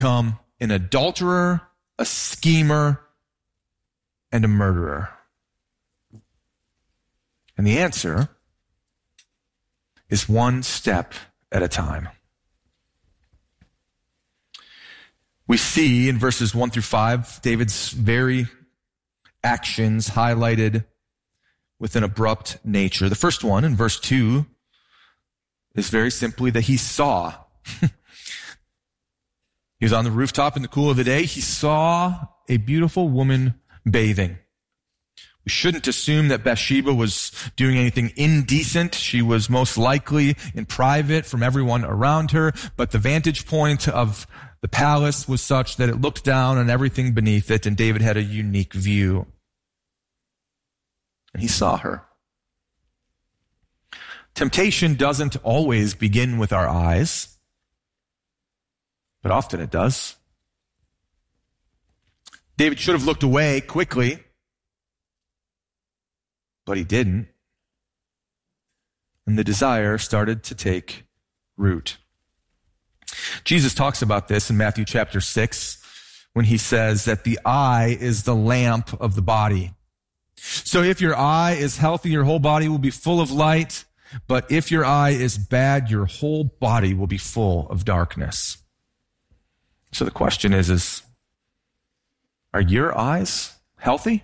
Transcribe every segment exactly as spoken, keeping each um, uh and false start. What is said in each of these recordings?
become an adulterer, a schemer, and a murderer? And the answer is one step at a time. We see in verses one through five, David's very actions highlighted with an abrupt nature. The first one in verse two is very simply that he saw. He was on the rooftop in the cool of the day. He saw a beautiful woman bathing. We shouldn't assume that Bathsheba was doing anything indecent. She was most likely in private from everyone around her, but the vantage point of the palace was such that it looked down on everything beneath it, and David had a unique view. And he saw her. Temptation doesn't always begin with our eyes, but often it does. David should have looked away quickly, but he didn't. And the desire started to take root. Jesus talks about this in Matthew chapter six when he says that the eye is the lamp of the body. So if your eye is healthy, your whole body will be full of light. But if your eye is bad, your whole body will be full of darkness. So the question is, is are your eyes healthy?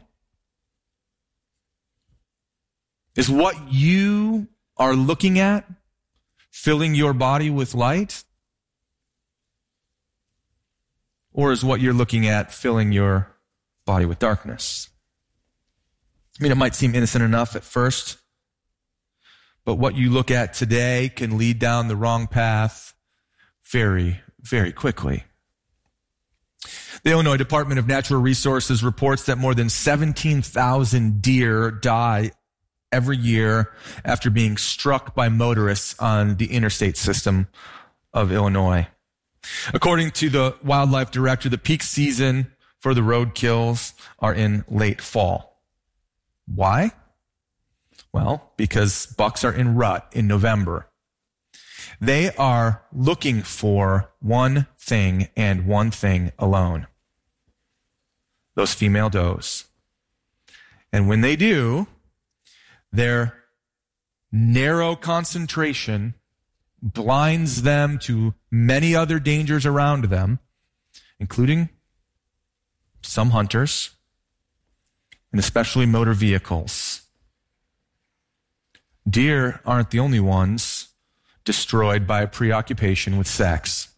Is what you are looking at filling your body with light? Or is what you're looking at filling your body with darkness? I mean, it might seem innocent enough at first, but what you look at today can lead down the wrong path very, very quickly. The Illinois Department of Natural Resources reports that more than seventeen thousand deer die every year after being struck by motorists on the interstate system of Illinois. According to the wildlife director, the peak season for the roadkills are in late fall. Why? Well, because bucks are in rut in November. They are looking for one thing and one thing alone. Those female does. And when they do, their narrow concentration blinds them to many other dangers around them, including some hunters and especially motor vehicles. Deer aren't the only ones destroyed by a preoccupation with sex.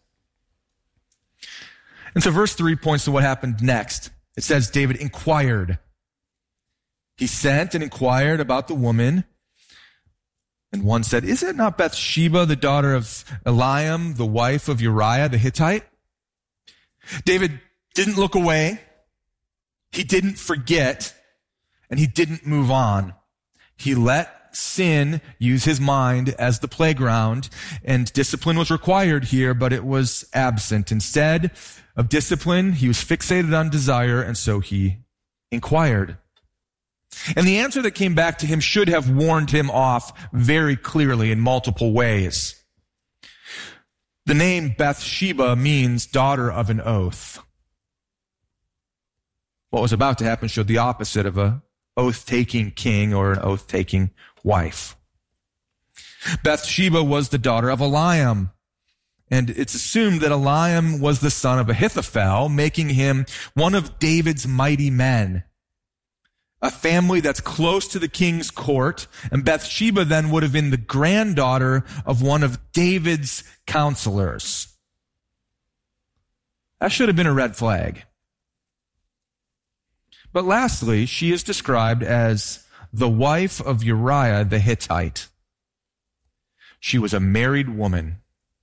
And so verse three points to what happened next. It says David inquired. He sent and inquired about the woman. And one said, is it not Bathsheba, the daughter of Eliam, the wife of Uriah the Hittite? David didn't look away. He didn't forget. And he didn't move on. He let sin use his mind as the playground, and discipline was required here, but it was absent. Instead of discipline, he was fixated on desire, and so he inquired. And the answer that came back to him should have warned him off very clearly in multiple ways. The name Bathsheba means daughter of an oath. What was about to happen showed the opposite of a oath-taking king or an oath-taking wife. Bathsheba was the daughter of Eliam, and it's assumed that Eliam was the son of Ahithophel, making him one of David's mighty men. A family that's close to the king's court, and Bathsheba then would have been the granddaughter of one of David's counselors. That should have been a red flag. But lastly, she is described as the wife of Uriah the Hittite. She was a married woman.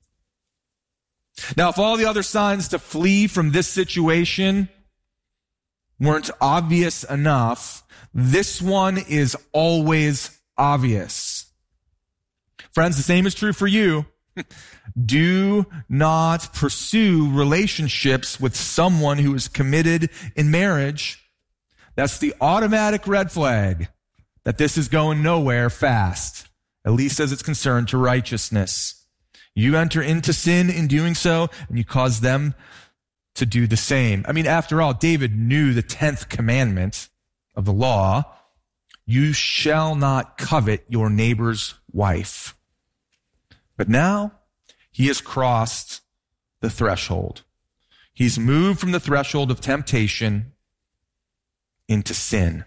Now, if all the other signs to flee from this situation weren't obvious enough, this one is always obvious. Friends, the same is true for you. Do not pursue relationships with someone who is committed in marriage. That's the automatic red flag that this is going nowhere fast, at least as it's concerned to righteousness. You enter into sin in doing so, and you cause them to do the same. I mean, after all, David knew the tenth commandment of the law. You shall not covet your neighbor's wife. But now he has crossed the threshold. He's moved from the threshold of temptation into sin.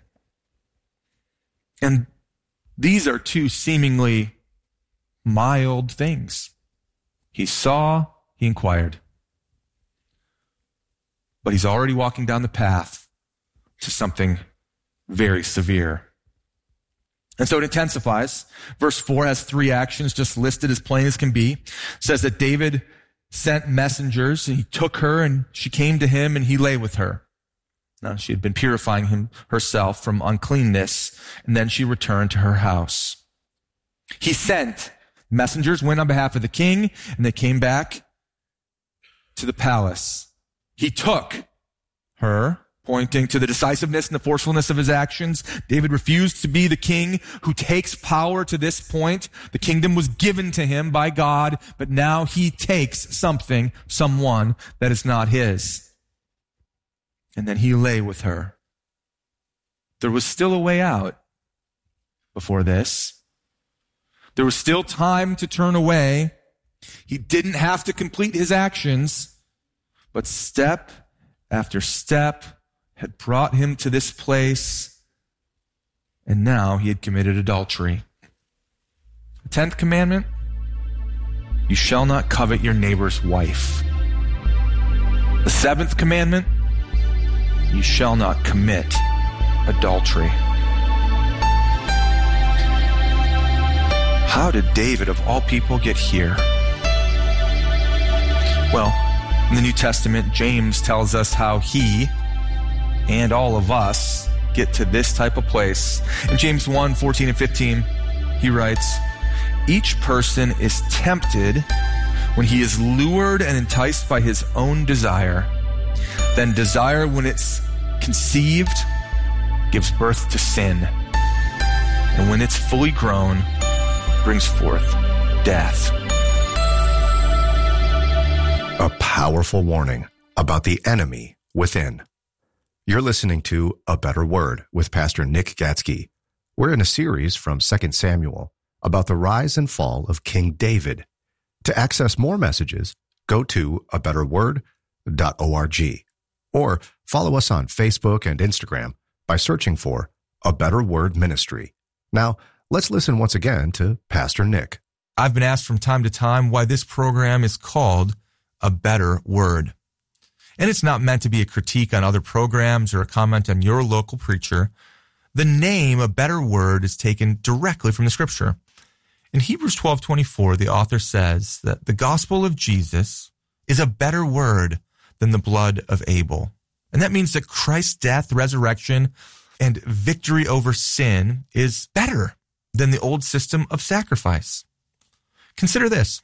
And these are two seemingly mild things. He saw, he inquired. But he's already walking down the path to something very severe. And so it intensifies. Verse four has three actions just listed as plain as can be. It says that David sent messengers, and he took her, and she came to him, and he lay with her. Now, she had been purifying him herself from uncleanness, and then she returned to her house. He sent messengers, went on behalf of the king, and they came back to the palace. He took her, pointing to the decisiveness and the forcefulness of his actions. David refused to be the king who takes power to this point. The kingdom was given to him by God, but now he takes something, someone that is not his. And then he lay with her. There was still a way out before this. There was still time to turn away. He didn't have to complete his actions, but step after step had brought him to this place, and now he had committed adultery. The tenth commandment, you shall not covet your neighbor's wife. The seventh commandment, you shall not commit adultery. How did David, of all people, get here? Well, in the New Testament, James tells us how he and all of us get to this type of place. In James one, fourteen and fifteen, he writes, each person is tempted when he is lured and enticed by his own desire. Then desire, when it's conceived, gives birth to sin. And when it's fully grown, brings forth death. A powerful warning about the enemy within. You're listening to A Better Word with Pastor Nick Gatzke. We're in a series from Second Samuel about the rise and fall of King David. To access more messages, go to a better word dot org or follow us on Facebook and Instagram by searching for A Better Word Ministry. Now, let's listen once again to Pastor Nick. I've been asked from time to time why this program is called A Better Word. And it's not meant to be a critique on other programs or a comment on your local preacher. The name, A Better Word, is taken directly from the scripture. In Hebrews twelve twenty-four, the author says that the gospel of Jesus is a better word than the blood of Abel. And that means that Christ's death, resurrection, and victory over sin is better than the old system of sacrifice. Consider this.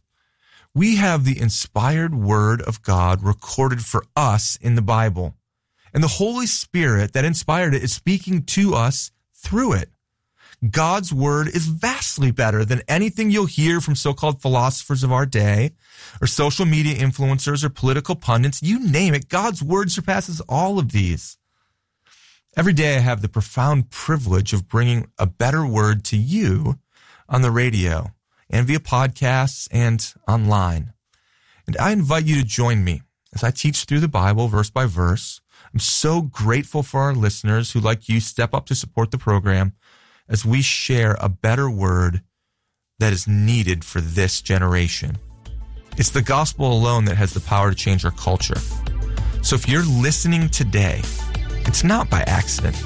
We have the inspired word of God recorded for us in the Bible. And the Holy Spirit that inspired it is speaking to us through it. God's word is vastly better than anything you'll hear from so-called philosophers of our day, or social media influencers, or political pundits. You name it, God's word surpasses all of these. Every day I have the profound privilege of bringing a better word to you on the radio and via podcasts and online. And I invite you to join me as I teach through the Bible verse by verse. I'm so grateful for our listeners who, like you, step up to support the program as we share a better word that is needed for this generation. It's the gospel alone that has the power to change our culture. So if you're listening today, it's not by accident.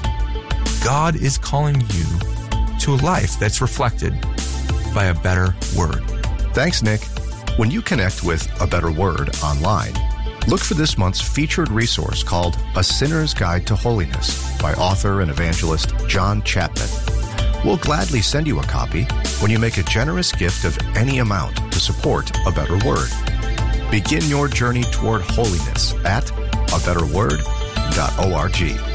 God is calling you to a life that's reflected by a better word. Thanks, Nick. When you connect with A Better Word online, look for this month's featured resource called A Sinner's Guide to Holiness by author and evangelist John Chapman. We'll gladly send you a copy when you make a generous gift of any amount to support A Better Word. Begin your journey toward holiness at a better word dot org.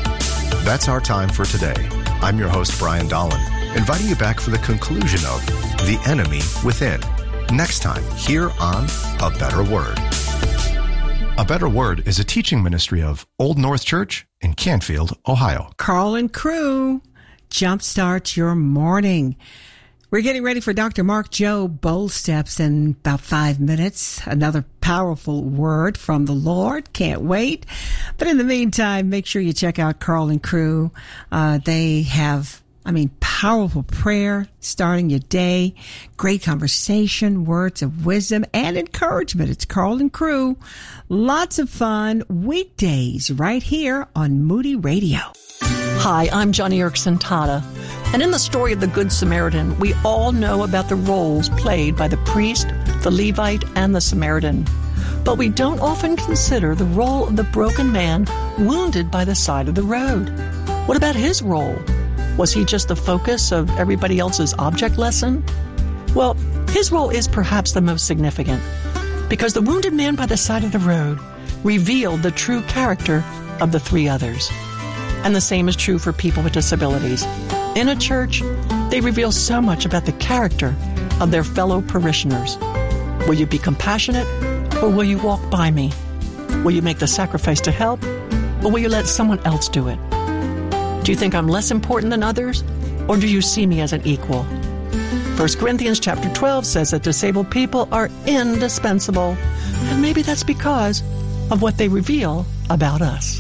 That's our time for today. I'm your host, Brian Dolan, inviting you back for the conclusion of The Enemy Within, next time here on A Better Word. A Better Word is a teaching ministry of Old North Church in Canfield, Ohio. Carl and crew, jumpstart your morning. We're getting ready for Doctor Mark Joe Bold Steps in about five minutes. Another powerful word from the Lord. Can't wait. But in the meantime, make sure you check out Carl and crew. Uh, they have, I mean, powerful prayer starting your day, great conversation, words of wisdom and encouragement. It's Carl and crew. Lots of fun weekdays right here on Moody Radio. Hi, I'm Johnny Erickson Tata. And in the story of the Good Samaritan, we all know about the roles played by the priest, the Levite, and the Samaritan. But we don't often consider the role of the broken man wounded by the side of the road. What about his role? Was he just the focus of everybody else's object lesson? Well, his role is perhaps the most significant, because the wounded man by the side of the road revealed the true character of the three others. And the same is true for people with disabilities. In a church, they reveal so much about the character of their fellow parishioners. Will you be compassionate, or will you walk by me? Will you make the sacrifice to help, or will you let someone else do it? Do you think I'm less important than others, or do you see me as an equal? First Corinthians chapter twelve says that disabled people are indispensable, and maybe that's because of what they reveal about us.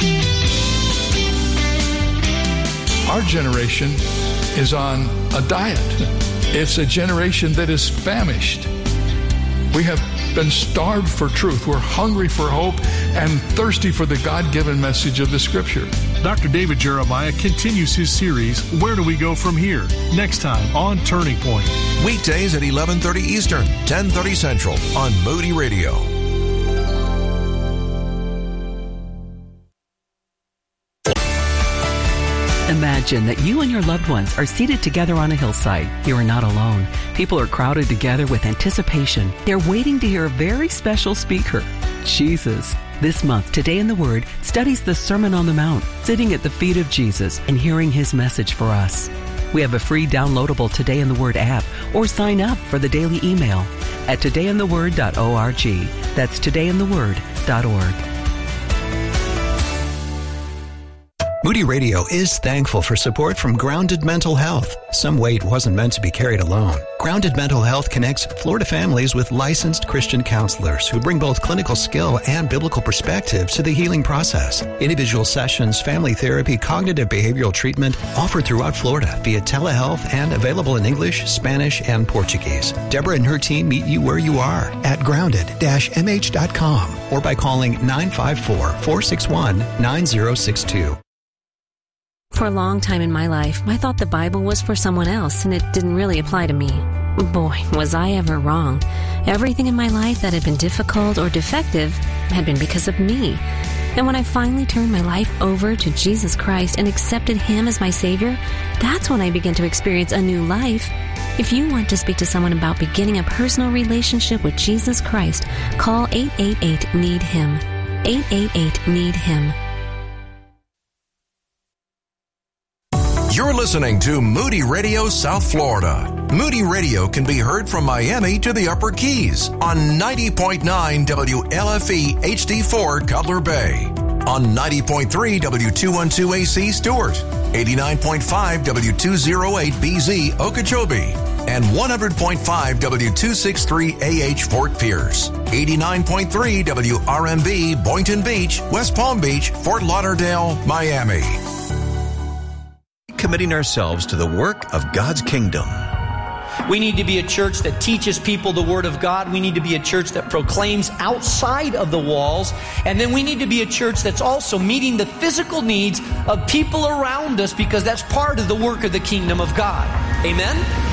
Our generation is on a diet. It's a generation that is famished. We have been starved for truth. We're hungry for hope and thirsty for the God-given message of the Scripture. Doctor David Jeremiah continues his series, Where Do We Go From Here? Next time on Turning Point. Weekdays at eleven thirty Eastern, ten thirty Central on Moody Radio. Imagine that you and your loved ones are seated together on a hillside. You are not alone. People are crowded together with anticipation. They're waiting to hear a very special speaker, Jesus. This month, Today in the Word studies the Sermon on the Mount, sitting at the feet of Jesus and hearing his message for us. We have a free downloadable Today in the Word app, or sign up for the daily email at today in the word dot org. That's today in the word dot org. Moody Radio is thankful for support from Grounded Mental Health. Some weight wasn't meant to be carried alone. Grounded Mental Health connects Florida families with licensed Christian counselors who bring both clinical skill and biblical perspective to the healing process. Individual sessions, family therapy, cognitive behavioral treatment offered throughout Florida via telehealth and available in English, Spanish, and Portuguese. Deborah and her team meet you where you are at grounded dash m h dot com or by calling nine five four, four six one, nine zero six two. For a long time in my life, I thought the Bible was for someone else, and it didn't really apply to me. Boy, was I ever wrong. Everything in my life that had been difficult or defective had been because of me. And when I finally turned my life over to Jesus Christ and accepted Him as my Savior, that's when I began to experience a new life. If you want to speak to someone about beginning a personal relationship with Jesus Christ, call eight eight eight, need him. eight eight eight, need him. You're listening to Moody Radio South Florida. Moody Radio can be heard from Miami to the Upper Keys on ninety point nine W L F E H D four Cutler Bay, on ninety point three W two twelve A C Stewart, eighty-nine point five W two oh eight B Z Okeechobee, and one hundred point five W two sixty-three A H Fort Pierce, eighty-nine point three W R M B Boynton Beach, West Palm Beach, Fort Lauderdale, Miami. Committing ourselves to the work of God's kingdom. We need to be a church that teaches people the Word of God. We need to be a church that proclaims outside of the walls. And then we need to be a church that's also meeting the physical needs of people around us, because that's part of the work of the kingdom of God. Amen?